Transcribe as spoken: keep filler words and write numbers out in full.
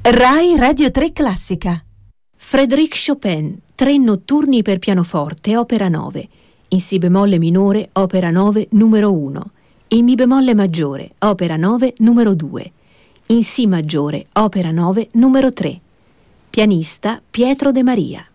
Rai Radio tre Classica. Frédéric Chopin, tre notturni per pianoforte, opera nove. In Si bemolle minore, opera nove, numero uno. In Mi bemolle maggiore, opera nove, numero due. In Si maggiore, opera nove, numero tre. Pianista Pietro De Maria.